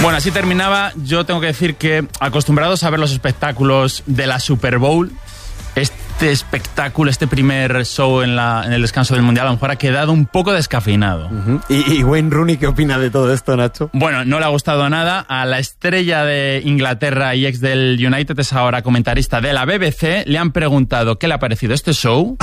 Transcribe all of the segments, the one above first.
Bueno, así terminaba. Yo tengo que decir que, acostumbrados a ver los espectáculos de la Super Bowl, este espectáculo, este primer show en el descanso del Mundial, a lo mejor ha quedado un poco descafeinado. ¿Y Wayne Rooney qué opina de todo esto, Nacho? Bueno, no le ha gustado nada. A la estrella de Inglaterra y ex del United, es ahora comentarista de la BBC, le han preguntado qué le ha parecido este show.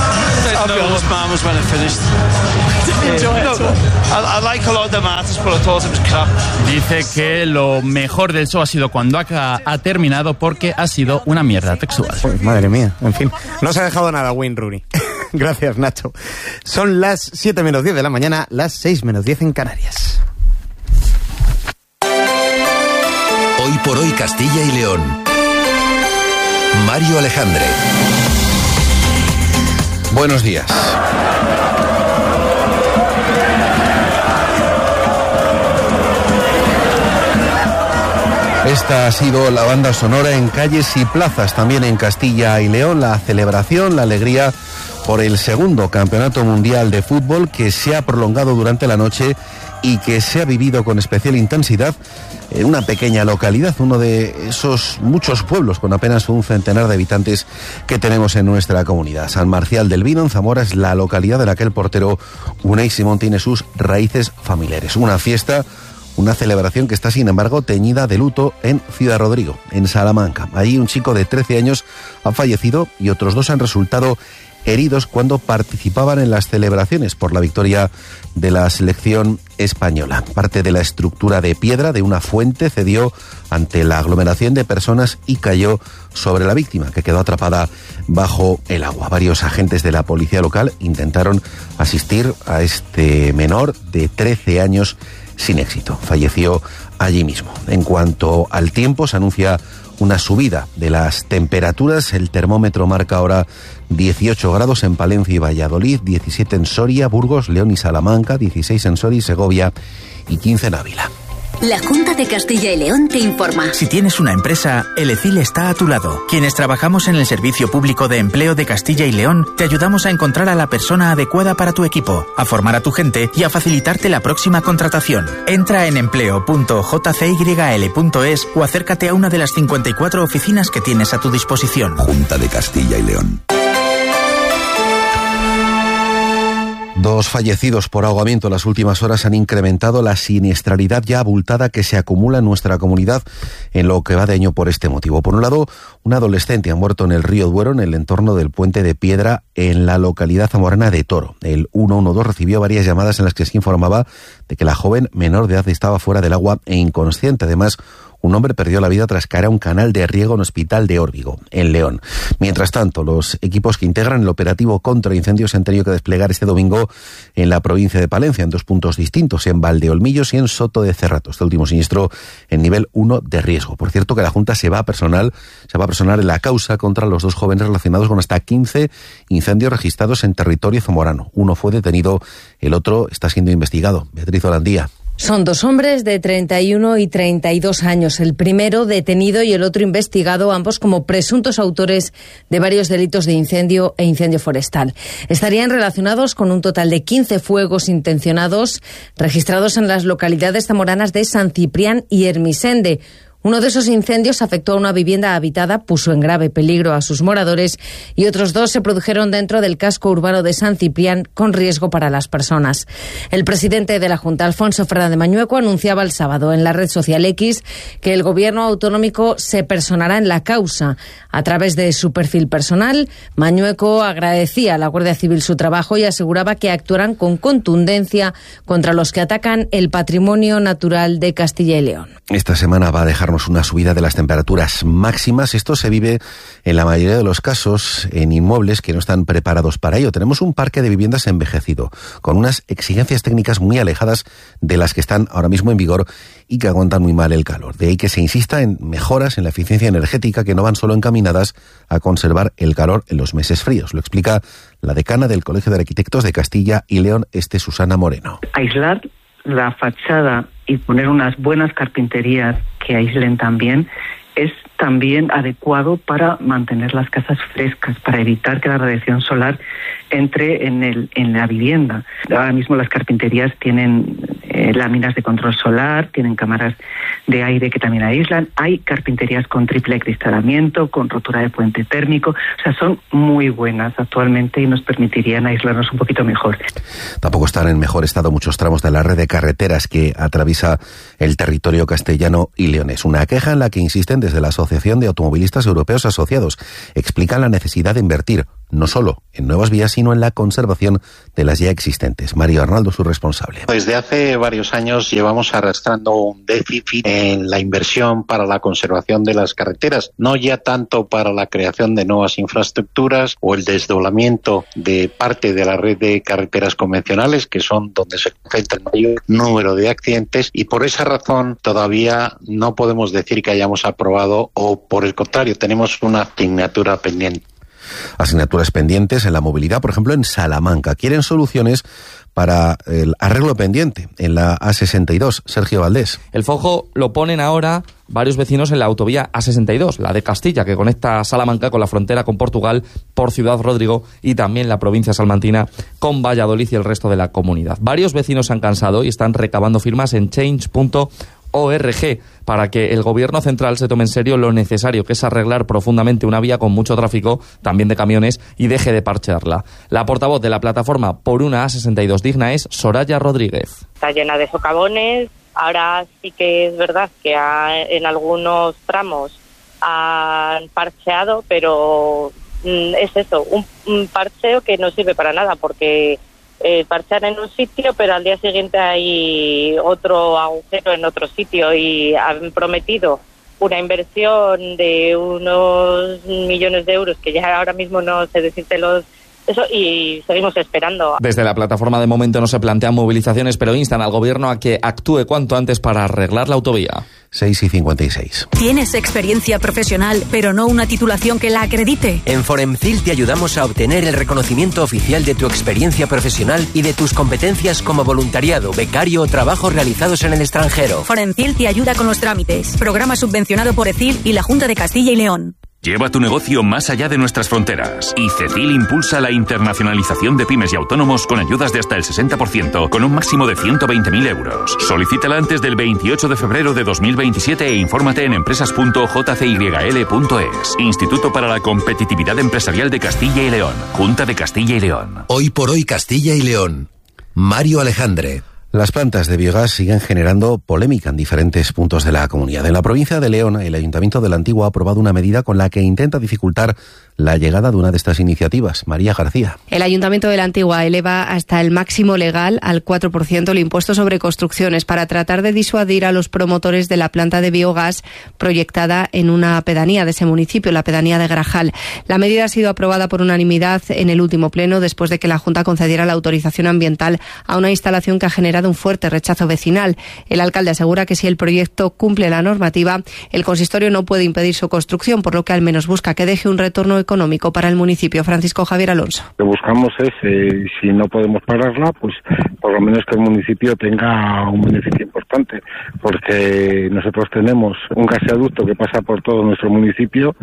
Dice que lo mejor del show ha sido cuando ha terminado, porque ha sido una mierda textual. Pues, madre mía, en fin. No se ha dejado nada Wayne Rooney. Gracias, Nacho. Son las 7 menos 10 de la mañana, las 6 menos 10 en Canarias. Hoy por hoy Castilla y León. Mario Alejandre. Buenos días. Esta ha sido la banda sonora en calles y plazas, también en Castilla y León, la celebración, la alegría por el segundo Campeonato Mundial de Fútbol, que se ha prolongado durante la noche y que se ha vivido con especial intensidad en una pequeña localidad, uno de esos muchos pueblos con apenas un centenar de habitantes que tenemos en nuestra comunidad. San Marcial del Vino, en Zamora, es la localidad de la que el portero Unai Simón tiene sus raíces familiares. Una fiesta, una celebración que está, sin embargo, teñida de luto en Ciudad Rodrigo, en Salamanca. Allí un chico de 13 años ha fallecido y otros 2 han resultado heridos cuando participaban en las celebraciones por la victoria de la selección española. Parte de la estructura de piedra de una fuente cedió ante la aglomeración de personas y cayó sobre la víctima, que quedó atrapada bajo el agua. Varios agentes de la policía local intentaron asistir a este menor de 13 años sin éxito. Falleció allí mismo. En cuanto al tiempo, se anuncia una subida de las temperaturas. El termómetro marca ahora 18 grados en Palencia y Valladolid, 17 en Soria, Burgos, León y Salamanca, 16 en Soria y Segovia y 15 en Ávila. La Junta de Castilla y León te informa. Si tienes una empresa, el ECIL está a tu lado. Quienes trabajamos en el Servicio Público de Empleo de Castilla y León, te ayudamos a encontrar a la persona adecuada para tu equipo, a formar a tu gente y a facilitarte la próxima contratación. Entra en empleo.jcyl.es o acércate a una de las 54 oficinas que tienes a tu disposición. Junta de Castilla y León. 2 fallecidos por ahogamiento en las últimas horas han incrementado la siniestralidad ya abultada que se acumula en nuestra comunidad en lo que va de año por este motivo. Por un lado, un adolescente ha muerto en el río Duero, en el entorno del Puente de Piedra, en la localidad zamorana de Toro. El 112 recibió varias llamadas en las que se informaba de que la joven menor de edad estaba fuera del agua e inconsciente. Además, un hombre perdió la vida tras caer a un canal de riego en Hospital de Órbigo, en León. Mientras tanto, los equipos que integran el operativo contra incendios han tenido que desplegar este domingo en la provincia de Palencia, en 2 puntos distintos, en Valdeolmillos y en Soto de Cerrato. Este último siniestro en nivel 1 de riesgo. Por cierto, que la Junta se va a personar en la causa contra los 2 jóvenes relacionados con hasta 15 incendios registrados en territorio zamorano. Uno fue detenido, el otro está siendo investigado. Beatriz Holandía. Son 2 hombres de 31 y 32 años, el primero detenido y el otro investigado, ambos como presuntos autores de varios delitos de incendio e incendio forestal. Estarían relacionados con un total de 15 fuegos intencionados registrados en las localidades zamoranas de San Ciprián y Hermisende. Uno de esos incendios afectó a una vivienda habitada, puso en grave peligro a sus moradores y otros 2 se produjeron dentro del casco urbano de San Ciprián con riesgo para las personas. El presidente de la Junta, Alfonso Fernández Mañueco, anunciaba el sábado en la red social X que el gobierno autonómico se personará en la causa. A través de su perfil personal, Mañueco agradecía a la Guardia Civil su trabajo y aseguraba que actuarán con contundencia contra los que atacan el patrimonio natural de Castilla y León. Esta semana va a dejarnos una subida de las temperaturas máximas. Esto se vive en la mayoría de los casos en inmuebles que no están preparados para ello. Tenemos un parque de viviendas envejecido, con unas exigencias técnicas muy alejadas de las que están ahora mismo en vigor y que aguantan muy mal el calor. De ahí que se insista en mejoras en la eficiencia energética que no van solo encaminadas a conservar el calor en los meses fríos. Lo explica la decana del Colegio de Arquitectos de Castilla y León, Susana Moreno. Aislar la fachada y poner unas buenas carpinterías que aíslen también es también adecuado para mantener las casas frescas, para evitar que la radiación solar entre en la vivienda. Ahora mismo las carpinterías tienen láminas de control solar, tienen cámaras de aire que también aíslan. Hay carpinterías con triple acristalamiento, con rotura de puente térmico. O sea, son muy buenas actualmente y nos permitirían aislarnos un poquito mejor. Tampoco están en mejor estado muchos tramos de la red de carreteras que atraviesa el territorio castellano y leonés. Una queja en la que insisten desde la Asociación de Automovilistas Europeos Asociados. Explican la necesidad de invertir no solo en nuevas vías, sino en la conservación de las ya existentes. Mario Arnaldo, su responsable. Desde hace varios años llevamos arrastrando un déficit en la inversión para la conservación de las carreteras, no ya tanto para la creación de nuevas infraestructuras o el desdoblamiento de parte de la red de carreteras convencionales, que son donde se concentra el mayor número de accidentes, y por esa razón todavía no podemos decir que hayamos aprobado, o por el contrario, tenemos una asignatura pendiente. Asignaturas pendientes en la movilidad, por ejemplo, en Salamanca. Quieren soluciones para el arreglo pendiente en la A62. Sergio Valdés. El foco lo ponen ahora varios vecinos en la autovía A62, la de Castilla, que conecta Salamanca con la frontera con Portugal por Ciudad Rodrigo, y también la provincia salmantina con Valladolid y el resto de la comunidad. Varios vecinos se han cansado y están recabando firmas en change.org para que el gobierno central se tome en serio lo necesario que es arreglar profundamente una vía con mucho tráfico, también de camiones, y deje de parchearla. La portavoz de la plataforma Por una A62 Digna es Soraya Rodríguez. Está llena de socavones. Ahora sí que es verdad que en algunos tramos han parcheado, pero es eso, un parcheo que no sirve para nada, porque parchean en un sitio, pero al día siguiente hay otro agujero en otro sitio, y han prometido una inversión de unos millones de euros que ya ahora mismo no sé decirte eso, y seguimos esperando. Desde la plataforma de momento no se plantean movilizaciones, pero instan al gobierno a que actúe cuanto antes para arreglar la autovía. 6:56. ¿Tienes experiencia profesional, pero no una titulación que la acredite? En Foremcil te ayudamos a obtener el reconocimiento oficial de tu experiencia profesional y de tus competencias como voluntariado, becario o trabajos realizados en el extranjero. Foremcil te ayuda con los trámites. Programa subvencionado por ECIL y la Junta de Castilla y León. Lleva tu negocio más allá de nuestras fronteras. Y CECIL impulsa la internacionalización de pymes y autónomos con ayudas de hasta el 60%, con un máximo de 120.000 euros. Solicítala antes del 28 de febrero de 2027 e infórmate en empresas.jcyl.es. Instituto para la Competitividad Empresarial de Castilla y León. Junta de Castilla y León. Hoy por hoy Castilla y León. Mario Alejandre. Las plantas de biogás siguen generando polémica en diferentes puntos de la comunidad. En la provincia de León, el Ayuntamiento de la Antigua ha aprobado una medida con la que intenta dificultar la llegada de una de estas iniciativas. María García. El Ayuntamiento de la Antigua eleva hasta el máximo legal al 4% el impuesto sobre construcciones para tratar de disuadir a los promotores de la planta de biogás proyectada en una pedanía de ese municipio, la pedanía de Grajal. La medida ha sido aprobada por unanimidad en el último pleno después de que la Junta concediera la autorización ambiental a una instalación que ha generado un fuerte rechazo vecinal. El alcalde asegura que si el proyecto cumple la normativa, el consistorio no puede impedir su construcción, por lo que al menos busca que deje un retorno económico para el municipio. Francisco Javier Alonso. Lo que buscamos es, si no podemos pararla, pues por lo menos que el municipio tenga un beneficio importante, porque nosotros tenemos un gasoducto que pasa por todo nuestro municipio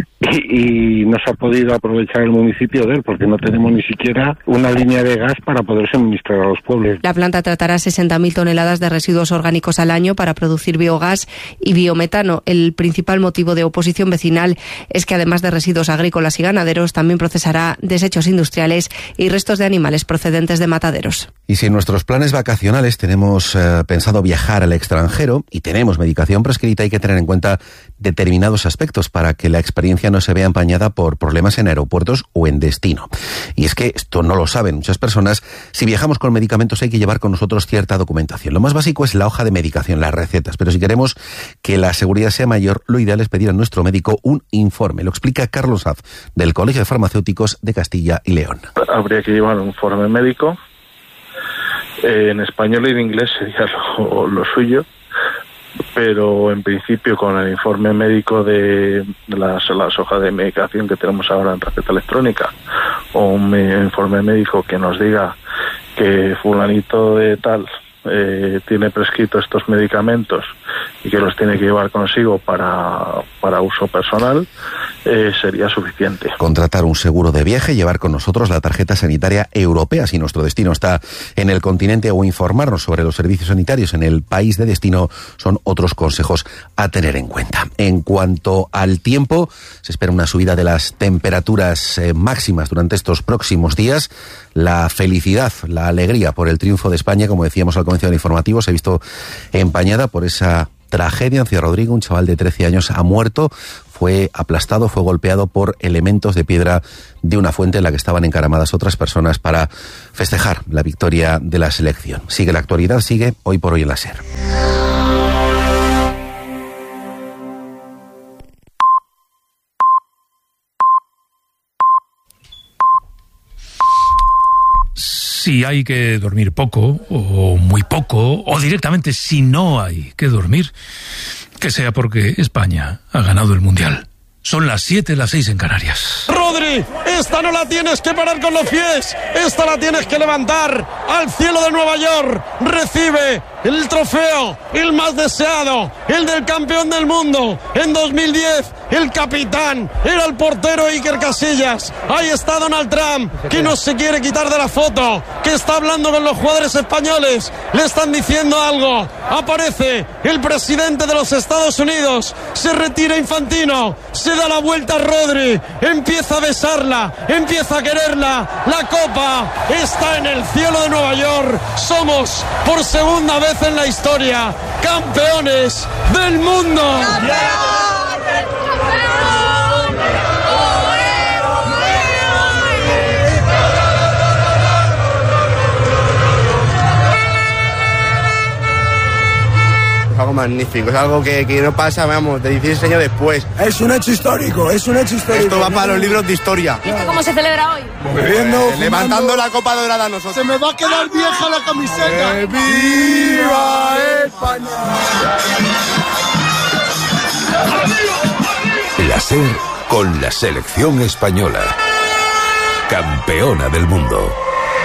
y no se ha podido aprovechar el municipio de él, porque no tenemos ni siquiera una línea de gas para poder suministrar a los pueblos. La planta tratará 60.000 toneladas de residuos orgánicos al año para producir biogás y biometano. El principal motivo de oposición vecinal es que además de residuos agrícolas y ganaderos, también procesará desechos industriales y restos de animales procedentes de mataderos. Y si en nuestros planes vacacionales tenemos pensado viajar al extranjero y tenemos medicación prescrita, hay que tener en cuenta determinados aspectos para que la experiencia no se vea empañada por problemas en aeropuertos o en destino. Y es que esto no lo saben muchas personas. Si viajamos con medicamentos hay que llevar con nosotros cierta documentación. Lo más básico es la hoja de medicación, las recetas, pero si queremos que la seguridad sea mayor, lo ideal es pedir a nuestro médico un informe. Lo explica Carlos Haz, del Colegio de Farmacéuticos de Castilla y León. Habría que llevar un informe médico, en español y en inglés sería lo suyo, pero en principio con el informe médico de las hojas de medicación que tenemos ahora en receta electrónica, o un informe médico que nos diga que fulanito de tal tiene prescrito estos medicamentos y que los tiene que llevar consigo para uso personal, sería suficiente. Contratar un seguro de viaje, llevar con nosotros la tarjeta sanitaria europea si nuestro destino está en el continente, o informarnos sobre los servicios sanitarios en el país de destino son otros consejos a tener en cuenta. En cuanto al tiempo, se espera una subida de las temperaturas máximas durante estos próximos días. La felicidad, la alegría por el triunfo de España, como decíamos al comienzo del informativo, se ha visto empañada por esa tragedia en Ciudad Rodrigo. Un chaval de 13 años ha muerto, fue aplastado, fue golpeado por elementos de piedra de una fuente en la que estaban encaramadas otras personas para festejar la victoria de la selección. Sigue la actualidad, sigue Hoy por Hoy en la SER. Si hay que dormir poco, o muy poco, o directamente si no hay que dormir, que sea porque España ha ganado el Mundial. Son las 7, las 6 en Canarias. Rodri, esta no la tienes que parar con los pies, esta la tienes que levantar al cielo de Nueva York. Recibe el trofeo, el más deseado, el del campeón del mundo. En 2010, el capitán era el portero Iker Casillas. Ahí está Donald Trump, que no se quiere quitar de la foto, que está hablando con los jugadores españoles. Le están diciendo algo. Aparece el presidente de los Estados Unidos. Se retira Infantino. Se da la vuelta a Rodri. Empieza a besarla. Empieza a quererla. La copa está en el cielo de Nueva York. Somos, por segunda vez en la historia, campeones del mundo. Es algo magnífico, es algo que no pasa, vamos, de 16 años después. Es un hecho histórico, es un hecho histórico. Esto va para los libros de historia. ¿Y esto cómo se celebra hoy? Bebiendo, levantando la copa dorada a nosotros. Se me va a quedar vieja la camiseta. ¡Viva España! La SER con la selección española. Campeona del mundo.